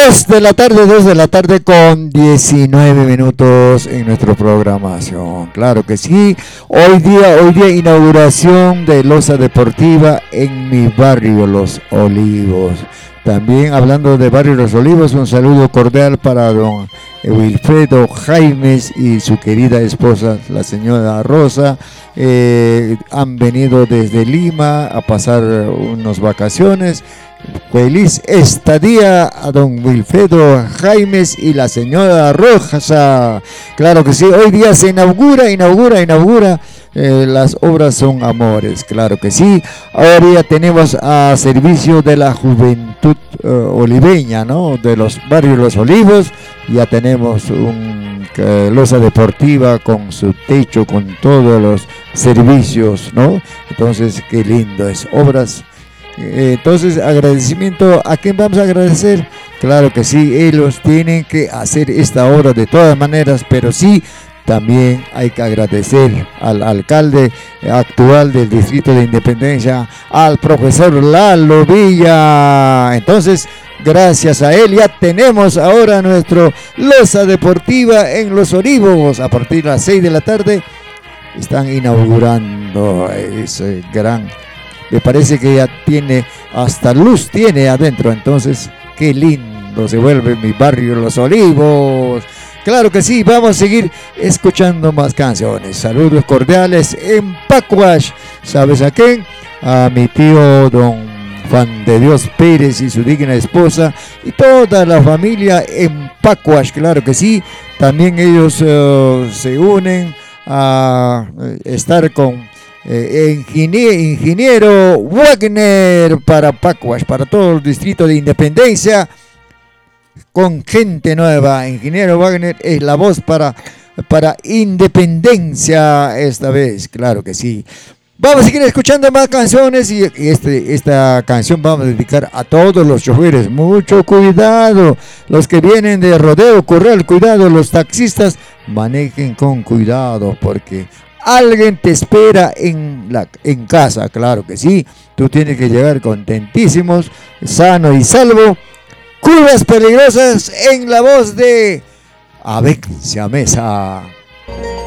2 de la tarde con 19 minutos en nuestra programación. Claro que sí. Hoy día inauguración de losa deportiva en mi barrio Los Olivos. También hablando de barrio Los Olivos, un saludo cordial para don Wilfredo Jaimes y su querida esposa, la señora Rosa. Han venido desde Lima a pasar unas vacaciones. Feliz estadía a don Wilfredo Jaimes y la señora Rosa. Claro que sí, hoy día se inaugura. Las obras son amores, claro que sí. Ahora ya tenemos a servicio de la juventud oliveña, ¿no? De los barrios Los Olivos. Ya tenemos losa deportiva con su techo, con todos los servicios, ¿no? Entonces, qué lindo es, obras. Entonces, agradecimiento, ¿a quién vamos a agradecer? Claro que sí, ellos tienen que hacer esta obra de todas maneras, pero sí, también hay que agradecer al alcalde actual del Distrito de Independencia, al profesor Lalo Villa. Entonces, gracias a él ya tenemos ahora nuestro losa deportiva en Los Olivos. A partir de las 6 de la tarde están inaugurando ese gran... Me parece que ya tiene, hasta luz tiene adentro, entonces qué lindo se vuelve mi barrio Los Olivos. Claro que sí, vamos a seguir escuchando más canciones. Saludos cordiales en Pacuash. ¿Sabes a quién? A mi tío don Juan de Dios Pérez y su digna esposa y toda la familia en Pacuash, claro que sí. También ellos se unen a estar con... ingeniero Wagner para Pacuash, para todo el distrito de Independencia, con gente nueva. Ingeniero Wagner es la voz para Independencia esta vez, claro que sí. Vamos a seguir escuchando más canciones y esta canción vamos a dedicar a todos los choferes. Mucho cuidado, los que vienen de rodeo, corral, cuidado, los taxistas, manejen con cuidado porque alguien te espera en casa, claro que sí. Tú tienes que llegar contentísimos, sano y salvo. Curvas peligrosas en la voz de Avencia Mesa.